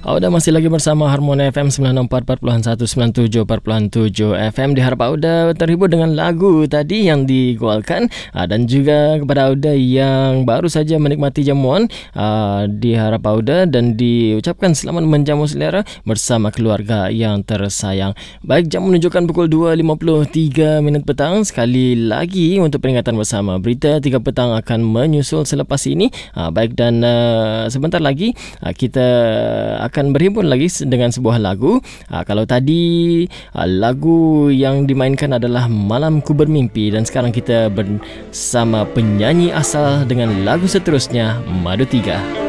Auda masih lagi bersama Harmoni FM 94.1 97.7 FM. Diharap Auda terhibur dengan lagu tadi yang digualkan, dan juga kepada Auda yang baru saja menikmati jamuan, diharap Auda dan diucapkan selamat menjamu selera bersama keluarga yang tersayang. Baik, jam menunjukkan pukul 2.53 minit petang. Sekali lagi untuk peringatan bersama, berita 3 petang akan menyusul selepas ini. Baik, dan sebentar lagi kita akan berhimpun lagi dengan sebuah lagu. Kalau tadi lagu yang dimainkan adalah Malam Ku Bermimpi, dan sekarang kita bersama penyanyi asal dengan lagu seterusnya, Madu 3.